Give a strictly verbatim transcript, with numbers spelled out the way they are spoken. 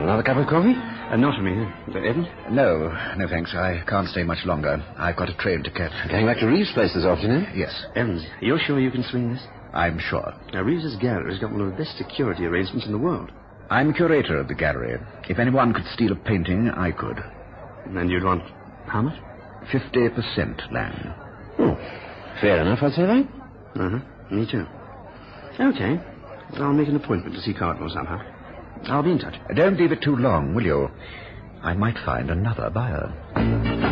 Another cup of coffee? Uh, not for me. Uh, Evans? No, no thanks. I can't stay much longer. I've got a train to catch. Going back to Reeves' place this afternoon? Yes, Evans, you're sure you can swing this? I'm sure. Now, Reeves's gallery's got one of the best security arrangements in the world. I'm curator of the gallery. If anyone could steal a painting, I could. And you'd want how much? Fifty percent, Lang. Oh, fair enough, I'd say that. Uh-huh. Me too. Okay. I'll make an appointment to see Cardinal somehow. I'll be in touch. Don't leave it too long, will you? I might find another buyer.